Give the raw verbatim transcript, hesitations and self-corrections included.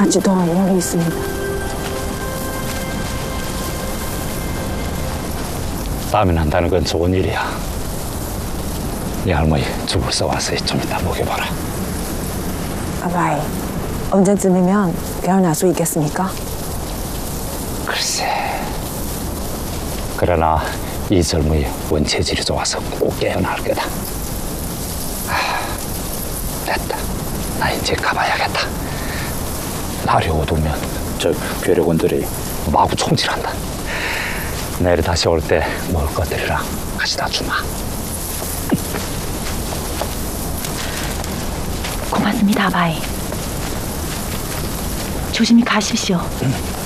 가지 더 여기 있습니다. 땀이 난다는 건 좋은 일이야. 네 할머니 죽을 써와서 좀 이따 먹여봐라. 아바이, 언제쯤이면 깨어날 수 있겠습니까? 글쎄. 그러나 이 젊은이 원체질이 좋아서 꼭 깨어날 거다. 아, 됐다. 나 이제 가봐야겠다. 날이 어두우면 저 괴력원들이 마구 총질한다. 내일 다시 올 때 먹을 것들이랑 가져다 주마. 고맙습니다, 아바이. 조심히 가십시오. 응.